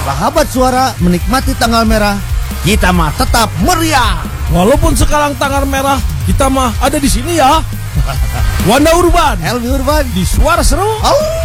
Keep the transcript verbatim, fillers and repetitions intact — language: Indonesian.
Sahabat Suara menikmati tanggal merah, kita mah tetap meriah. Walaupun sekarang tanggal merah, kita mah ada di sini ya. Wanda Urban, Helmi Urban di Suara Seru. Oh.